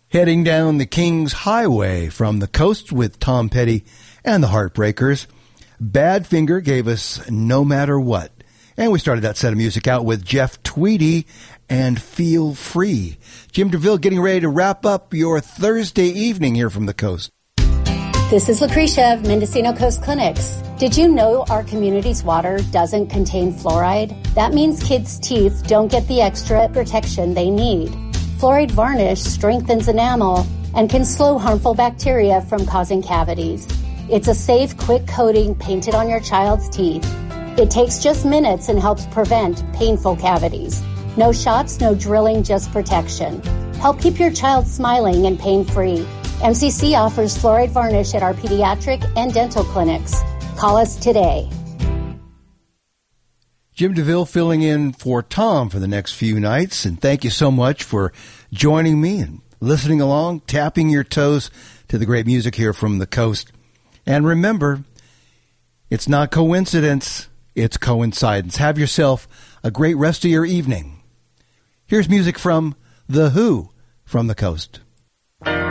Heading down the King's Highway from the coast with Tom Petty and the Heartbreakers. Badfinger gave us No Matter What. And we started that set of music out with Jeff Tweedy and Feel Free. Jim DeVille getting ready to wrap up your Thursday evening here from the coast. This is Lucretia of Mendocino Coast Clinics. Did you know our community's water doesn't contain fluoride? That means kids' teeth don't get the extra protection they need. Fluoride varnish strengthens enamel and can slow harmful bacteria from causing cavities. It's a safe, quick coating painted on your child's teeth. It takes just minutes and helps prevent painful cavities. No shots, no drilling, just protection. Help keep your child smiling and pain-free. MCC offers fluoride varnish at our pediatric and dental clinics. Call us today. Jim DeVille filling in for Tom for the next few nights, and thank you so much for joining me and listening along, tapping your toes to the great music here from the coast. And remember, it's not coincidence, it's coincidence. Have yourself a great rest of your evening. Here's music from The Who from the coast.